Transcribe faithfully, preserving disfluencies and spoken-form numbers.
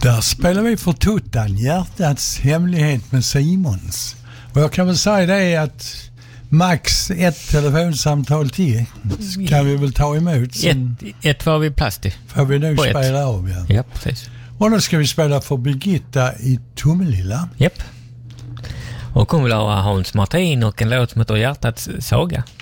Där spelar vi för Tuttan, hjärtats hemlighet med Simons. Och jag kan väl säga det att max ett telefonsamtal till kan vi väl ta emot. Ett, ett var vi plats till. Får vi nu spela ett. av, ja. Ja, precis. Och nu ska vi spela för Birgitta i Tomelilla. Japp. Och kommer vi ha Hans Martin och en låt som heter Hjärtats saga.